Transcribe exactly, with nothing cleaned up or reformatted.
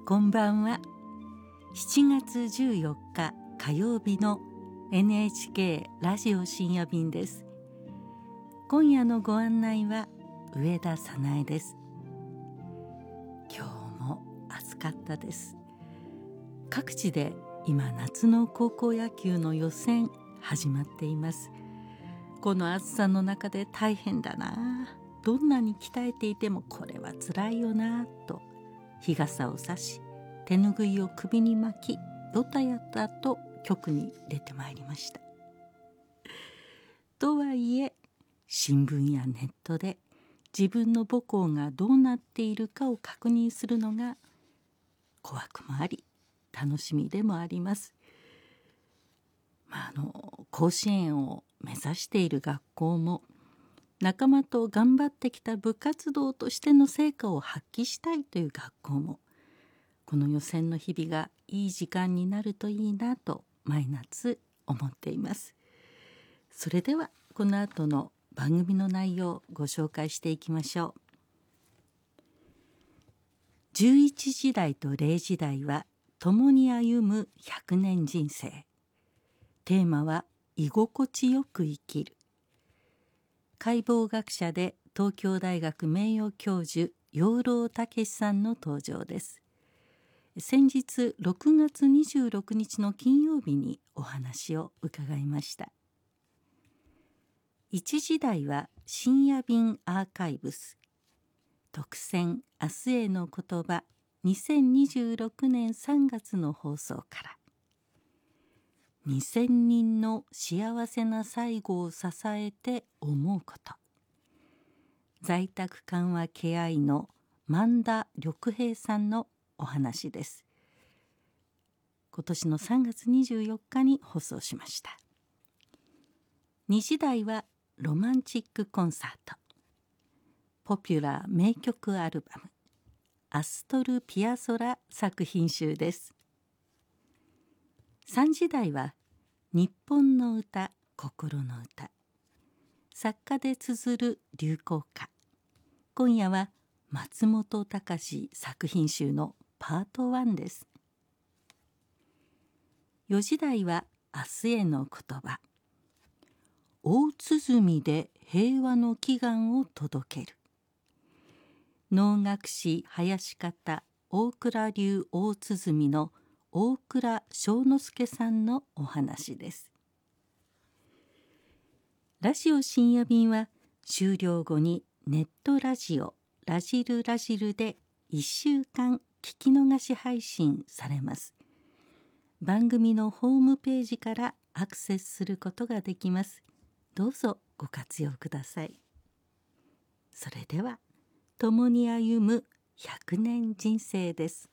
こんばんは。しちがつじゅうよっか火曜日の エヌエイチケー ラジオ深夜便です。今夜のご案内は上田早苗です。今日も暑かったです。各地で今夏の高校野球の予選始まっています。この暑さの中で大変だな、どんなに鍛えていてもこれは辛いよなと日傘を差し、手ぬぐいを首に巻き、ドタヤタと局に出てまいりました。とはいえ新聞やネットで自分の母校がどうなっているかを確認するのが怖くもあり楽しみでもあります。まあ、あの甲子園を目指している学校も仲間と頑張ってきた部活動としての成果を発揮したいという学校も、この予選の日々がいい時間になるといいなと毎夏思っています。それではこの後の番組の内容をご紹介していきましょう。じゅういちじだいとれいじだいは共に歩むひゃくねん人生。テーマは居心地よく生きる。解剖学者で東京大学名誉教授養老孟司さんの登場です。先日ろくがつにじゅうろくにちの金曜日にお話を伺いました。いちじだいは深夜便アーカイブス特選明日への言葉にせんにじゅうろくねんさんがつの放送から、にせんにんの幸せな最後を支えて思うこと、在宅緩和ケア医の萬田緑平さんのお話です。今年のさんがつにじゅうよっかに放送しました。にじだいはロマンチックコンサート、ポピュラー名曲アルバムアストル・ピアソラ作品集です。さんじだいは日本の歌、心の歌、作家で綴る流行歌。今夜は松本隆作品集のパートワンです。よじだいは明日への言葉、大鼓で平和の祈願を届ける。能楽師林方大倉流大鼓の大倉正之助さんのお話です。ラジオ深夜便は終了後にネットラジオラジルラジルでいっしゅうかん聞き逃し配信されます。番組のホームページからアクセスすることができます。どうぞご活用ください。それでは共に歩むひゃくねん人生です。